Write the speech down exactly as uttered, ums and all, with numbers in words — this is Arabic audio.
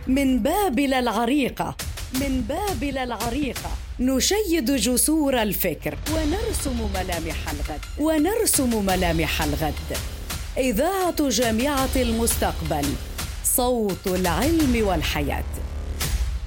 من بابل العريقة من بابل العريقة نشيد جسور الفكر ونرسم ملامح الغد ونرسم ملامح الغد. إذاعة جامعة المستقبل، صوت العلم والحياة.